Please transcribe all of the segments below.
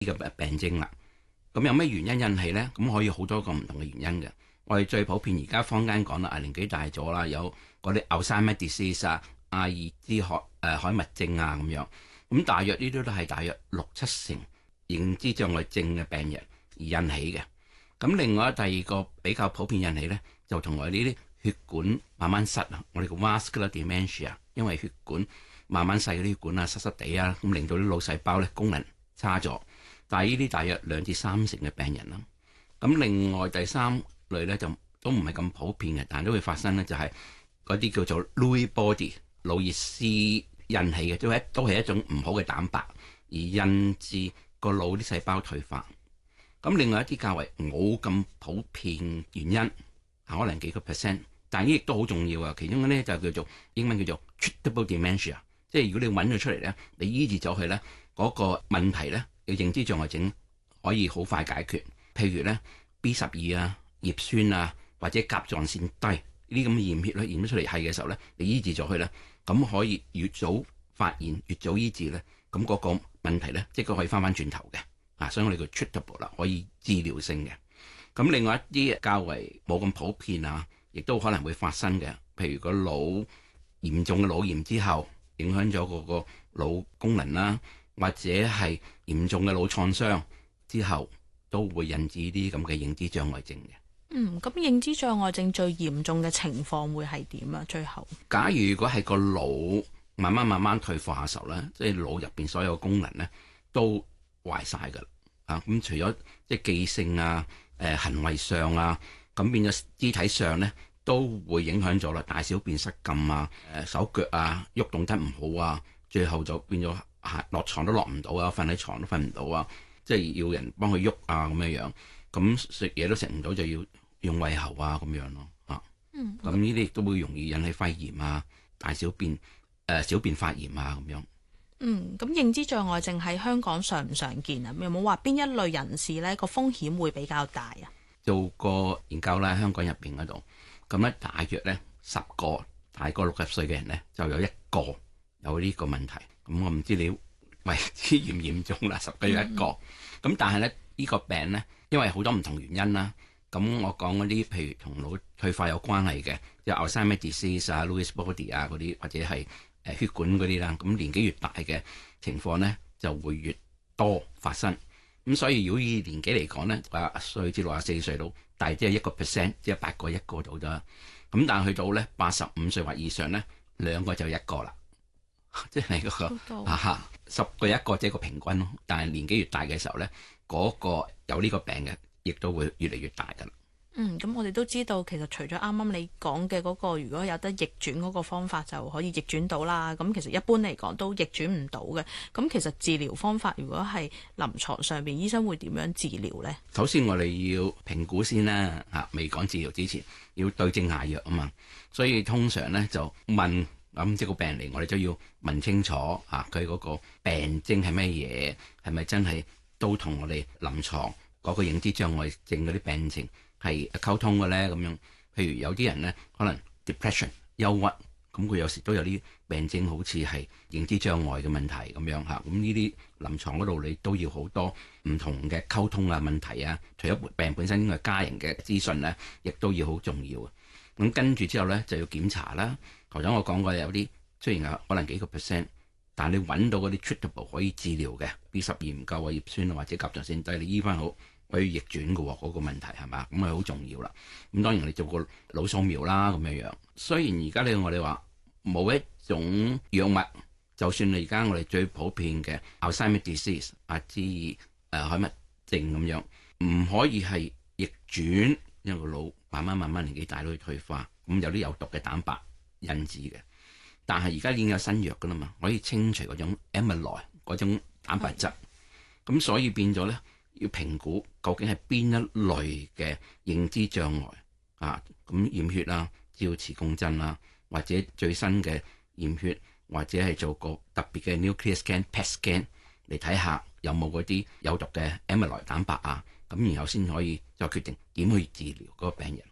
呢個病徵啦。咁有咩原因引起呢？咁可以好多個唔同嘅原因嘅。我哋最普遍而家坊間講啦，年紀大咗啦，有嗰啲 Alzheimer disease 啊、阿爾茲海默症啊咁樣。咁大約呢啲都係大約6-7成認知障礙症嘅病人而引起嘅。咁另外第二個比較普遍引起呢，就同我哋呢啲血管慢慢塞啊，我哋叫 vascular dementia， 因為血管慢慢細嗰啲血管啊塞塞地啊，咁令到啲腦細胞咧功能差咗。但係呢啲大約2-3成嘅病人啦。咁另外第三類咧就都唔係咁普遍嘅，但係都會發生咧，就係嗰啲叫做 Lewy body 腦熱斯引起嘅，都係一種唔好嘅蛋白而引致個腦啲細胞退化。咁另外一啲較為冇咁普遍原因，可能幾個 percent， 但係呢亦都好重要啊。其中咧就叫做英文叫做 treatable dementia， 即係如果你揾咗出嚟咧，你醫治咗佢咧，嗰個問題咧嘅認知障礙症可以好快解決。譬如咧 B12啊、葉酸啊或者甲狀腺低呢啲咁嘅驗血咧驗咗出嚟係嘅時候咧，你醫治咗佢咧，咁可以越早發現越早醫治咧，咁嗰個問題咧即係可以翻轉頭嘅。所以我哋叫 treatable 啦，可以治療性嘅。咁另外一啲較為冇咁普遍啊，亦都可能會發生嘅。譬如個腦嚴重嘅腦炎之後，影響咗嗰個腦功能啦，或者係嚴重嘅腦創傷之後，都會引致呢啲咁嘅認知障礙症嘅。 咁認知障礙症最嚴重嘅情況會係點啊？最後， 假如果係個腦慢慢退化嘅時候咧，即係腦入邊所有功能咧都壞晒㗎啦。咁除咗即係記性啊、行為上啊，咁變咗肢體上咧都會影響咗啦。大小便失禁啊、手腳啊喐動得唔好啊，最後就變咗落床都落唔到啊，瞓喺床都瞓唔到啊，即係要人幫佢喐啊咁樣。咁食嘢都食唔到，就要用胃喉啊咁樣咯。咁呢啲亦都會容易引起肺炎啊、大小便小便發炎啊咁樣。 咁認知障礙症喺香港常唔常見啊？有冇話邊一類人士咧個風險會比較大啊？ 做個研究啦，香港入邊嗰度，咁咧大約咧10個大過60歲嘅人咧，就有1個有呢個問題。咁我唔知你為之嚴唔嚴重啦，10個有1個。咁但係咧呢個病咧，因為好多唔同原因啦。咁我講嗰啲譬如同腦退化有關係嘅，即係 Alzheimer disease 啊、Lewy body 啊嗰啲，或者係血管嗰啲啦，咁年紀越大嘅情況咧就會越多發生。咁所以如果以年紀嚟講咧，60歲至64歲到，大即係1%，即係8個1個到啫。咁但係去到咧85歲或以上咧，2個就1個啦，即係嗰個10個1個即係個平均咯。但係年紀越大嘅時候咧，嗰個有呢個病嘅，亦都會越嚟越大噶啦。 咁我哋都知道，其實除咗啱啱你講嘅嗰個，如果有得逆轉嗰個方法就可以逆轉到啦。咁其實一般嚟講都逆轉唔到嘅。咁其實治療方法，如果係臨床上邊，醫生會點樣治療呢？ 首先我哋要評估先啦，未講治療之前要對症下藥啊嘛。所以通常咧就問，咁即係個病人嚟，我哋都要問清楚佢嗰個病徵係咩嘢，係咪真係都同我哋臨床嗰個認知障礙症嗰啲病情係溝通嘅咧？咁樣，譬如有啲人咧可能 depression 憂鬱，咁佢有時都有啲病徵好似係認知障礙嘅問題咁樣嚇。咁呢啲臨床嗰度你都要好多唔同嘅溝通啊問題啊，除咗病本身，因為家人嘅資訊咧，亦都要好重要啊。咁跟住之後咧就要檢查啦。頭先我講過有啲雖然有可能幾個 percent， 但係你揾到嗰啲 treatable 可以治療嘅 B12唔夠啊、葉酸啊或者甲狀腺低，你醫翻好。可以逆轉嘅喎，嗰個問題係嘛？咁係好重要啦。咁當然你做個腦掃描啦，咁樣。雖然而家我哋話冇一種藥物，就算你而家我哋最普遍嘅 Alzheimer disease 阿茲海默症咁樣，唔可以係逆轉，因為個腦慢慢年紀大都會退化，咁有啲有毒嘅蛋白引致嘅。但係而家已經有新藥㗎啦嘛，可以清除嗰種 amyloid 嗰種蛋白質。咁所以變咗咧。要評估究竟係邊一類嘅認知障礙咁驗血啦、照磁共振啦，或者最新嘅驗血，或者係做個特別嘅 nuclear scan、PET scan 嚟睇下有冇嗰啲有毒嘅 amyloid 蛋白啊，咁然後先可以再決定點去治療嗰個病人。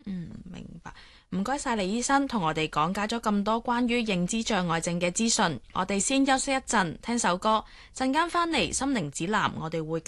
明白。唔該晒李醫生，同我哋講解咗咁多關於認知障礙症嘅資訊。我哋先休息一陣，聽首歌，陣間返嚟心靈指南，我哋會